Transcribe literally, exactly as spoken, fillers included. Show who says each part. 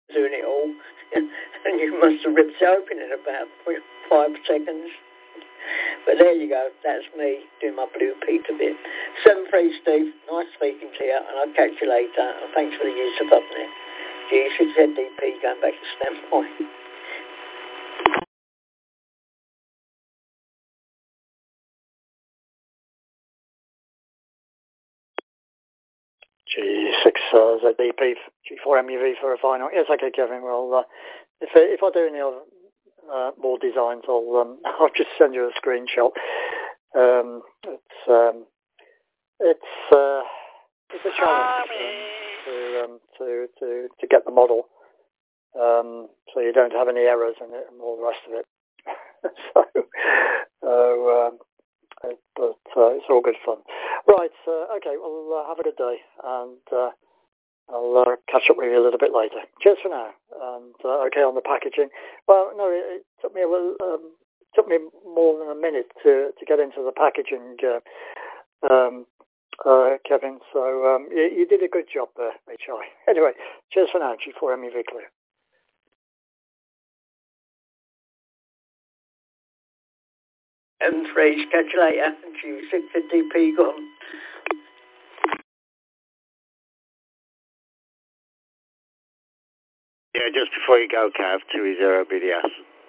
Speaker 1: doing it all, and you must have ripped it open in about five seconds. But there you go, that's me doing my Blue Peter bit. seven three Steve, nice speaking to you, and I'll catch you later, and thanks for the use of Upnet. G six Z D P going back to standby.
Speaker 2: G six uh, Z D P, G four M U V for a final. Yes, okay, Kevin. Well, uh, if if I do any other uh, more designs, I'll um, I'll just send you a screenshot. Um, it's um, it's uh, it's a challenge um, to um, to to to get the model, um, so you don't have any errors in it and all the rest of it. so, so um, but uh, it's all good fun. Right, uh, okay, well, uh, have a good day, and uh, I'll uh, catch up with you a little bit later. Cheers for now, and uh, okay on the packaging. Well, no, it, it took me a little, um, took me more than a minute to, to get into the packaging, uh, um, uh, Kevin, so um, you, you did a good job there, H I. Anyway, cheers for now, G four M U V clear.
Speaker 1: M three, catch you later. G six D P gone.
Speaker 3: Yeah, just before you go, Cav, two zero B D S.